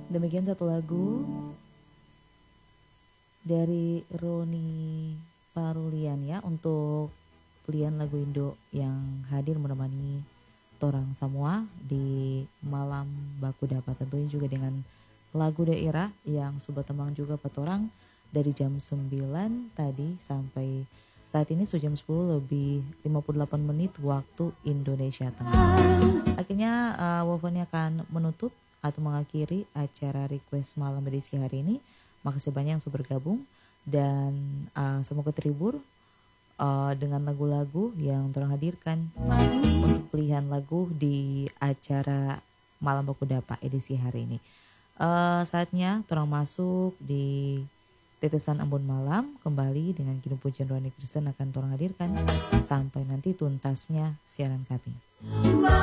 Demikian satu lagu dari Roni Parulian ya, untuk pilihan lagu Indo yang hadir menemani torang semua di malam baku dapat, tentunya juga dengan lagu daerah yang sobat temang juga petorang dari jam 9 tadi sampai saat ini sudah jam 10 lebih 58 menit waktu Indonesia Tengah. Akhirnya Wofoni akan menutup atau mengakhiri acara request malam edisi hari ini. Makasih banyak yang sudah bergabung dan semoga terhibur dengan lagu-lagu yang telah hadirkan untuk pilihan lagu di acara Malam Baku Dapa edisi hari ini. Saatnya orang masuk di Tetesan Embun Malam kembali dengan Kidung Pujian Rohani Kristen akan orang hadirkan sampai nanti tuntasnya siaran kami.